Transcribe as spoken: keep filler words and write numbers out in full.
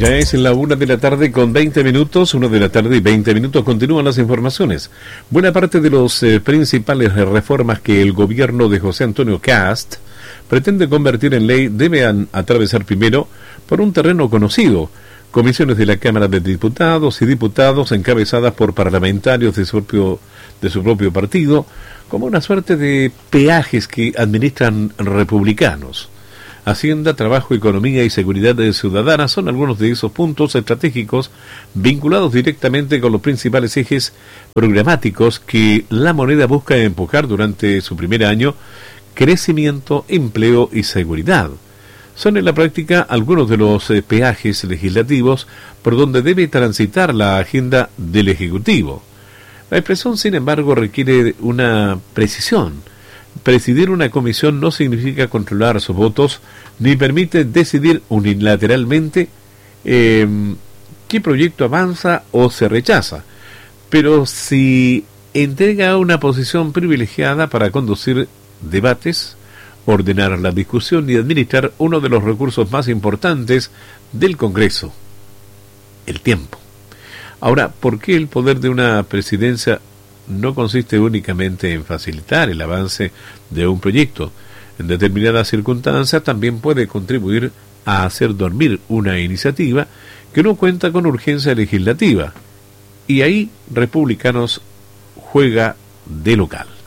Ya es la una de la tarde con veinte minutos, una de la tarde y veinte minutos. Continúan las informaciones. Buena parte de los eh, principales reformas que el gobierno de José Antonio Kast pretende convertir en ley deben atravesar primero por un terreno conocido. Comisiones de la Cámara de Diputados y Diputados encabezadas por parlamentarios de su propio, de su propio partido, como una suerte de peajes que administran republicanos. Hacienda, Trabajo, Economía y Seguridad Ciudadana son algunos de esos puntos estratégicos vinculados directamente con los principales ejes programáticos que la moneda busca empujar durante su primer año: crecimiento, empleo y seguridad. Son en la práctica algunos de los eh, peajes legislativos por donde debe transitar la agenda del Ejecutivo. La expresión, sin embargo, requiere una precisión. Presidir una comisión no significa controlar sus votos, ni permite decidir unilateralmente eh, qué proyecto avanza o se rechaza, pero si entrega una posición privilegiada para conducir debates, ordenar la discusión y administrar uno de los recursos más importantes del Congreso: el tiempo. Ahora, ¿por qué el poder de una presidencia no consiste únicamente en facilitar el avance de un proyecto? En determinadas circunstancias también puede contribuir a hacer dormir una iniciativa que no cuenta con urgencia legislativa. Y ahí Republicanos juega de local.